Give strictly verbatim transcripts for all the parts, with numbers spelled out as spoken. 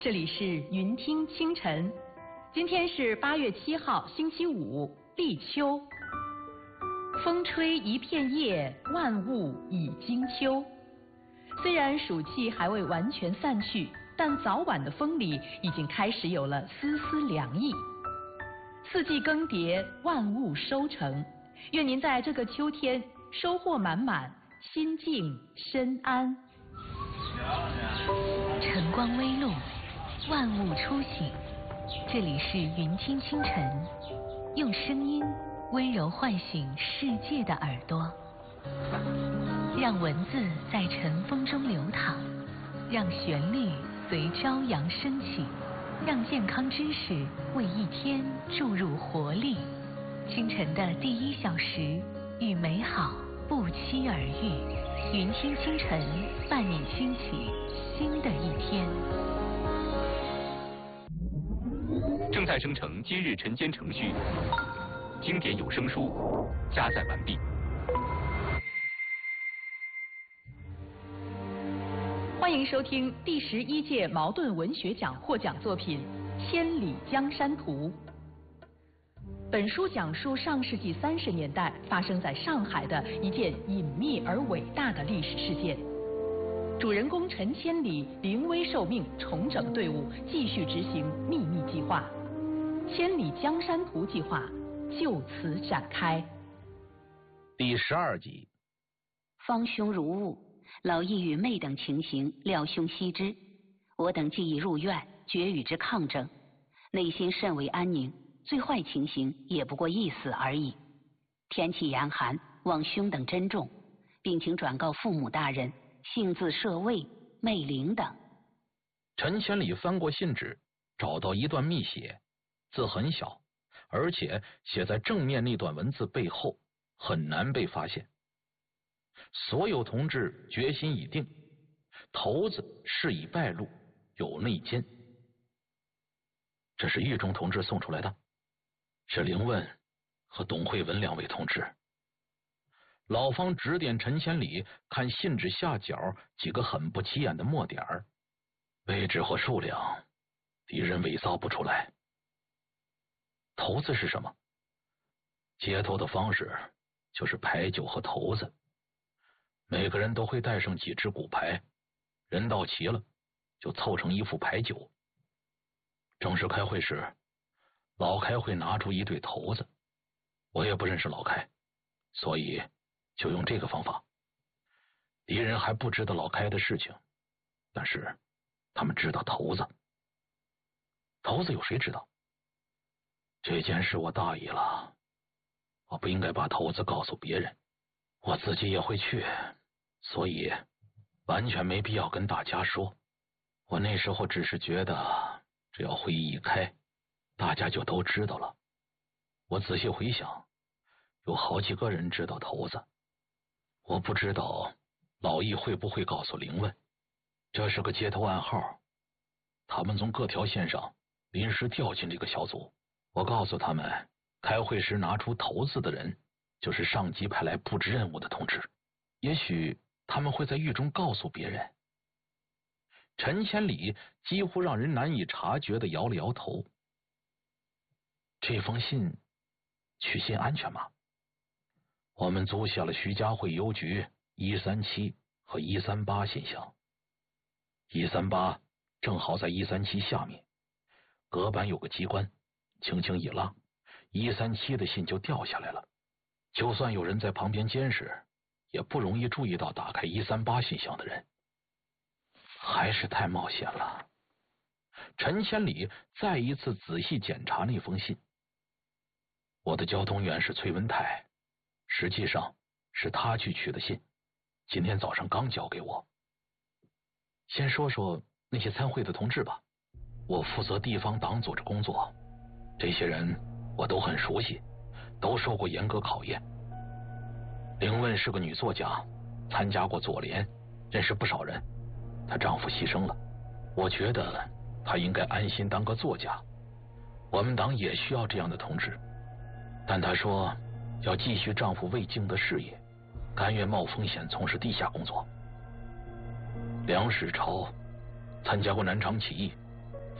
这里是云听清晨，今天是八月七号，星期五，立秋。风吹一片叶，万物已经秋。虽然暑气还未完全散去，但早晚的风里已经开始有了丝丝凉意。四季更迭，万物收成。愿您在这个秋天收获满满，心静身安。 晨光微露，万物初醒。这里是云听清晨，用声音温柔唤醒世界的耳朵，让文字在晨风中流淌，让旋律随朝阳升起，让健康知识为一天注入活力。清晨的第一小时，与美好不期而遇。云听清晨，伴你兴起新的一天。 正在生成今日晨间程序，经典有声书加载完毕。 欢迎收听第十一届茅盾文学奖获奖作品《千里江山图》。本书讲述上世纪三十年代发生在上海的一件隐秘而伟大的历史事件。主人公陈千里临危受命，重整队伍，继续执行秘密计划。千里江山图计划就此展开。 第十二集。 方兄如雾，老义与妹等情形，料兄悉知。我等既已入院，决与之抗争，内心甚为安宁。最坏情形也不过一死而已。天气严寒，望兄等珍重，并请转告父母大人，姓字舍卫、妹灵等。 陈千里翻过信纸，找到一段密写，字很小，而且写在正面那段文字背后，很难被发现。所有同志决心已定，头子事已败露，有内奸。这是狱中同志送出来的，是凌问和董慧文两位同志。老方指点陈千里看信纸下角几个很不起眼的墨点儿，位置和数量敌人伪造不出来。头子是什么？接头的方式就是牌九和头子，每个人都会带上几只骨牌，人到齐了就凑成一副牌九。正式开会时，老开会拿出一对头子，我也不认识老开，所以就用这个方法。敌人还不知道老开的事情，但是他们知道头子。头子有谁知道？这件事我大意了，我不应该把头子告诉别人，我自己也会去，所以完全没必要跟大家说。我那时候只是觉得只要会议一开，大家就都知道了。我仔细回想，有好几个人知道头子。我不知道老易会不会告诉凌问，这是个接头暗号，他们从各条线上临时调进这个小组。我告诉他们，开会时拿出头字的人就是上级派来布置任务的同志，也许他们会在狱中告诉别人。陈千里几乎让人难以察觉地摇了摇头。这封信取信安全吗？我们租下了徐家汇邮局一三七和一三八信箱，一三八正好在一三七下面，隔板有个机关，轻轻一拉，一三七的信就掉下来了。就算有人在旁边监视，也不容易注意到打开一三八信箱的人。还是太冒险了。陈千里再一次仔细检查那封信。我的交通员是崔文泰，实际上是他去取的信，今天早上刚交给我。先说说那些参会的同志吧。我负责地方党组织工作，这些人我都很熟悉，都受过严格考验。凌问是个女作家，参加过左联，认识不少人。她丈夫牺牲了，我觉得她应该安心当个作家。我们党也需要这样的同志，但她说要继续丈夫未竟的事业，甘愿冒风险从事地下工作。梁实超参加过南昌起义，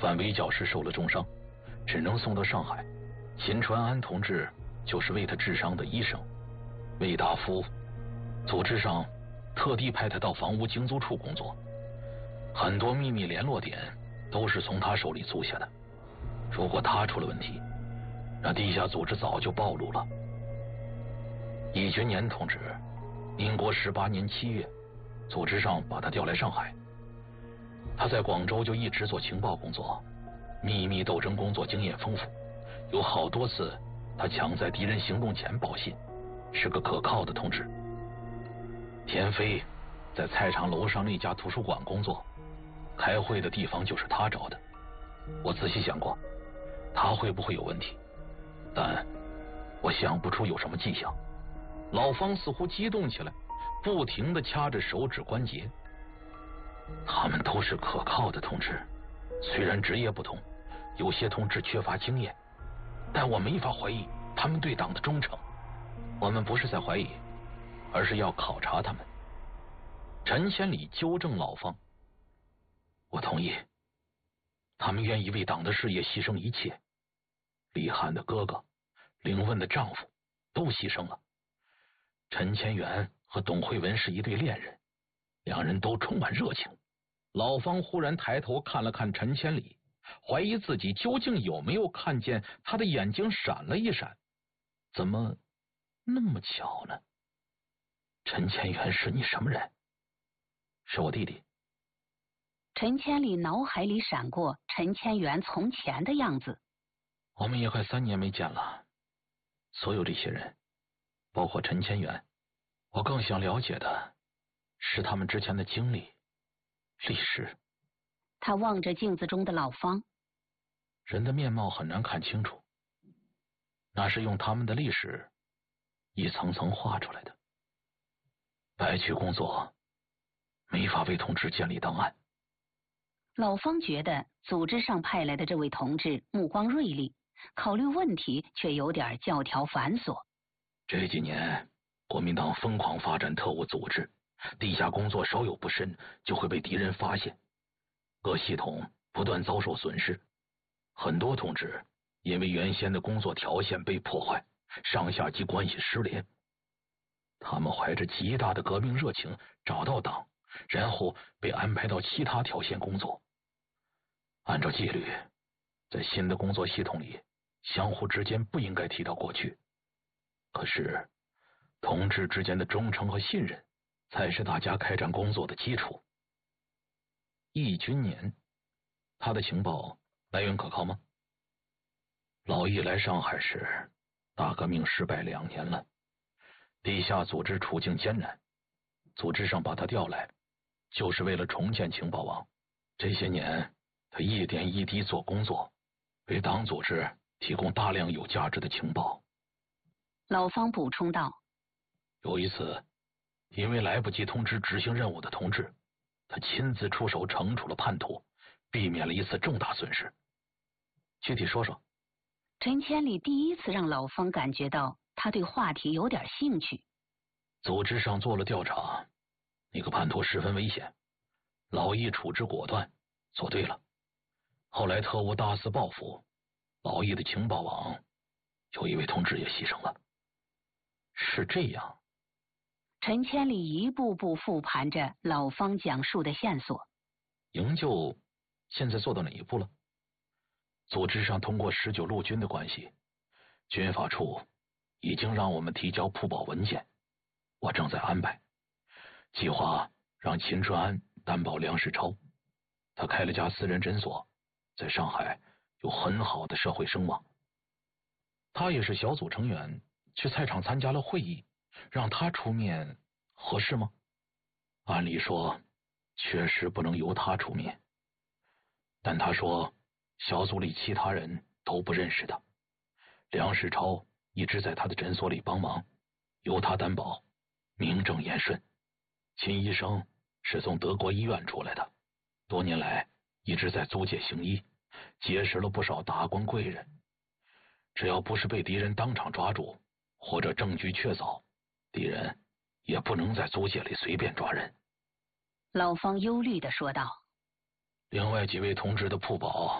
范围教师受了重伤，只能送到上海。秦传安同志就是为他治伤的医生。魏大夫组织上特地派他到房屋经租处工作，很多秘密联络点都是从他手里租下的。如果他出了问题，那地下组织早就暴露了。易君年同志，民国十八年七月，组织上把他调来上海。他在广州就一直做情报工作，秘密斗争工作经验丰富，有好多次他抢在敌人行动前报信，是个可靠的同志。田飞在菜场楼上那家图书馆工作，开会的地方就是他找的。我仔细想过，他会不会有问题，但我想不出有什么迹象。老方似乎激动起来，不停地掐着手指关节。他们都是可靠的同志，虽然职业不同，有些同志缺乏经验，但我没法怀疑他们对党的忠诚。我们不是在怀疑，而是要考察他们。陈千里纠正老方，我同意，他们愿意为党的事业牺牲一切。李翰的哥哥，凌问的丈夫都牺牲了。陈千元和董慧文是一对恋人，两人都充满热情。老方忽然抬头看了看陈千里，怀疑自己究竟有没有看见他的眼睛闪了一闪。怎么那么巧呢？陈千元是你什么人？是我弟弟。 陈千里脑海里闪过陈千元从前的样子。 我们也快三年没见了，所有这些人，包括陈千元，我更想了解的是他们之前的经历、历史。 他望着镜子中的老方。 人的面貌很难看清楚，那是用他们的历史一层层画出来的。白区工作没法为同志建立档案。 老方觉得组织上派来的这位同志目光锐利，考虑问题却有点教条繁琐。 这几年国民党疯狂发展特务组织，地下工作稍有不慎就会被敌人发现，各系统不断遭受损失，很多同志因为原先的工作条件被破坏，上下级关系失联。他们怀着极大的革命热情找到党，然后被安排到其他条线工作。按照纪律，在新的工作系统里，相互之间不应该提到过去。可是同志之间的忠诚和信任才是大家开展工作的基础。易君年，他的情报来源可靠吗？老易来上海时，大革命失败两年了，地下组织处境艰难，组织上把他调来，就是为了重建情报网。这些年，他一点一滴做工作，为党组织提供大量有价值的情报。 老方补充道： 有一次，因为来不及通知执行任务的同志，他亲自出手惩处了叛徒，避免了一次重大损失。具体说说。 陈千里第一次让老方感觉到他对话题有点兴趣。 组织上做了调查，那个叛徒十分危险，老易处置果断，做对了。后来特务大肆报复，老易的情报网有一位同志也牺牲了。是这样。 陈千里一步步复盘着老方讲述的线索。 营救现在做到哪一步了？组织上通过十九路军的关系，军法处已经让我们提交铺保文件，我正在安排，计划让秦传安担保梁世超。他开了家私人诊所，在上海有很好的社会声望。他也是小组成员，去菜场参加了会议，让他出面合适吗？按理说确实不能由他出面，但他说小组里其他人都不认识他，梁世超一直在他的诊所里帮忙，由他担保，名正言顺。秦医生是从德国医院出来的，多年来一直在租界行医，结识了不少达官贵人。只要不是被敌人当场抓住，或者证据确凿，敌人也不能在租界里随便抓人。 老方忧虑地说道。 另外几位同志的铺保